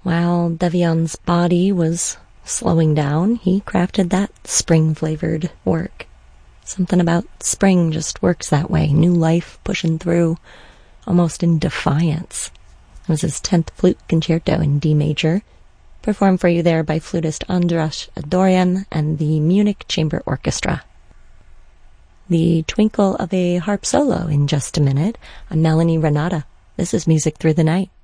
While Devion's body was slowing down, he crafted that spring-flavored work. Something about spring just works that way, new life pushing through, almost in defiance. It was his 10th flute concerto in D major, performed for you there by flutist Andras Dorian and the Munich Chamber Orchestra. The twinkle of a harp solo in just a minute. I'm Melanie Renata. This is Music Through the Night.